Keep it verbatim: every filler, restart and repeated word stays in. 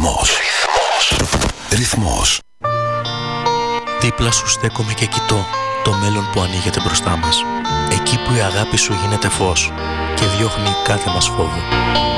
Ρυθμός. Ρυθμός. Ρυθμός. Δίπλα σου στέκομαι και κοιτώ το μέλλον που ανοίγεται μπροστά μας. Εκεί που η αγάπη σου γίνεται φως και διώχνει κάθε μας φόβο.